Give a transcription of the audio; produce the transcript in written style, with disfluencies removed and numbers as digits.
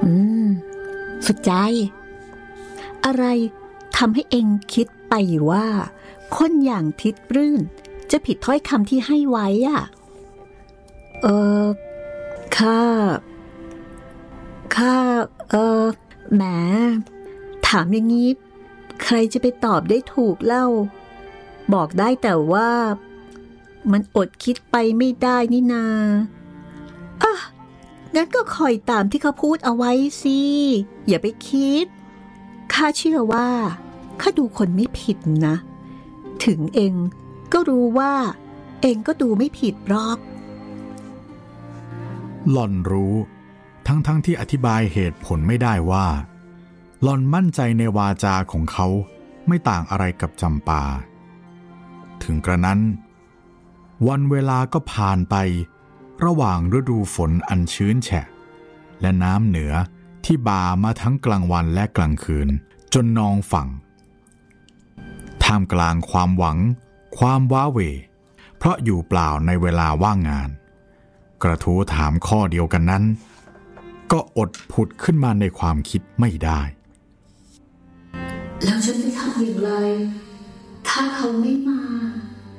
อืมสุดใจอะไรทำให้เองคิดไปว่าคนอย่างทิดรื่นจะผิดถ้อยคำที่ให้ไว้อ่ะข้าแหมถามอย่างนี้ใครจะไปตอบได้ถูกเล่าบอกได้แต่ว่ามันอดคิดไปไม่ได้นี่นางั้นก็คอยตามที่เขาพูดเอาไว้สิอย่าไปคิดข้าเชื่อว่าข้าดูคนไม่ผิดนะถึงเองก็รู้ว่าเองก็ดูไม่ผิดหรอกหล่อนรู้ทั้งที่อธิบายเหตุผลไม่ได้ว่าหล่อนมั่นใจในวาจาของเขาไม่ต่างอะไรกับจำปาถึงกระนั้นวันเวลาก็ผ่านไประหว่างฤดูฝนอันชื้นแฉะและน้ำเหนือที่บ่ามาทั้งกลางวันและกลางคืนจนนองฝั่งท่ามกลางความหวังความว้าเหวเพราะอยู่เปล่าในเวลาว่างงานกระทู้ถามข้อเดียวกันนั้นก็อดผุดขึ้นมาในความคิดไม่ได้แล้วฉันจะทำอย่างไรถ้าเขาไม่มา